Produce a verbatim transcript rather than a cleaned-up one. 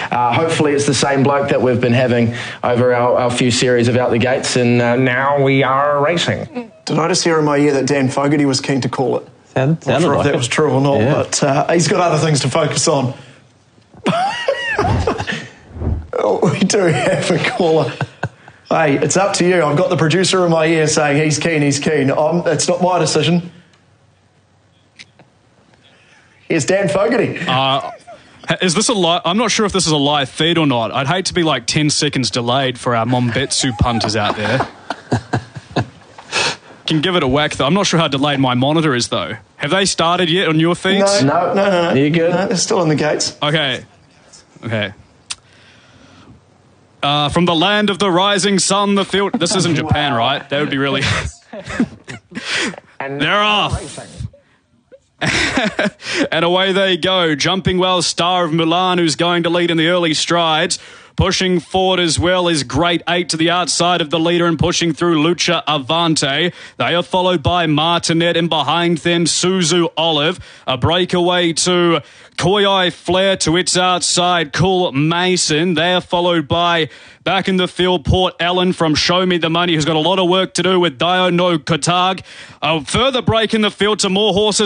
uh, hopefully it's the same bloke that we've been having over our, our few series of Out the Gates, and uh, now we are racing. Did I just hear in my ear that Dan Fogarty was keen to call it? Sound, I'm not sure like if that it. was true or not, yeah. but uh, he's got other things to focus on. Oh, we do have a caller. Hey, it's up to you. I've got the producer in my ear saying he's keen, he's keen. Um, it's not my decision. Here's Dan Fogarty. Uh, is this a li- I'm not sure if this is a live feed or not. I'd hate to be like ten seconds delayed for our Mombetsu punters out there. Can give it a whack, though. I'm not sure how delayed my monitor is, though. Have they started yet on your feeds? No, no, no, no. You good? No, they're still in the gates. Okay. Okay. Uh, from the land of the rising sun, the field... This isn't Japan, right? That would be really... And They're off. And away they go. Jumping well, Star of Milan, who's going to lead in the early strides. Pushing forward as well is Great Eight to the outside of the leader and pushing through Lucha Avante. They are followed by Martinet and behind them Suzu Olive. A breakaway to Koi Flair to its outside, Cool Mason. They are followed by back in the field Port Ellen from Show Me the Money, who's got a lot of work to do with Dio no Kotag. A further break in the field to more horses.